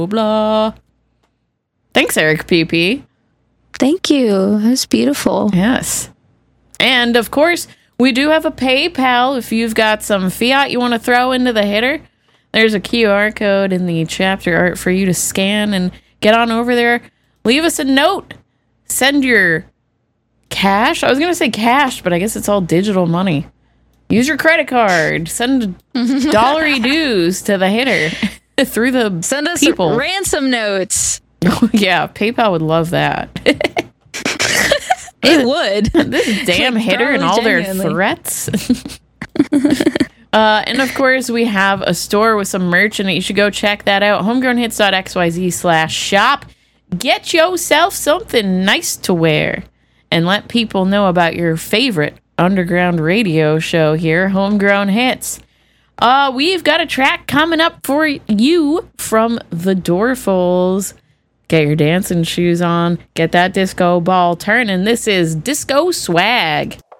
blah. Thanks, Eric PP. Thank you. That was beautiful. Yes. And, of course, we do have a PayPal. If you've got some fiat you want to throw into the header, there's a QR code in the chapter art for you to scan and get on over there. Leave us a note. Send your cash. I was going to say cash, but I guess it's all digital money. Use your credit card. Send dollary dues to the header through the Send us people. ransom notes. Yeah, PayPal would love that. It would. This damn Like, hitter and probably all their genuinely. threats. And of course, we have a store with some merch in it. You should go check that out. homegrownhits.xyz/shop. Get yourself something nice to wear and let people know about your favorite underground radio show here, Homegrown Hits. We've got a track coming up for you from the Dorfles. Get your dancing shoes on. Get that disco ball turning. This is Disco Swag.